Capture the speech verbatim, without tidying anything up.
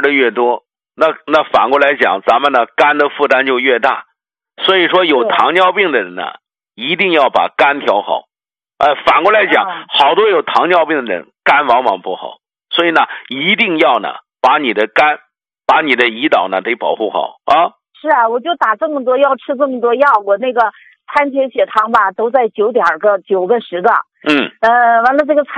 的越多，那那反过来讲，咱们呢肝的负担就越大。所以说有糖尿病的人呢，一定要把肝调好。呃，反过来讲，好多有糖尿病的人肝往往不好，所以呢，一定要呢把你的肝，把你的胰岛呢得保护好啊。 是啊，我就打这么多药，吃这么多药，我那个餐前血糖吧都在九点个九个十个。 嗯。 呃，完了这个餐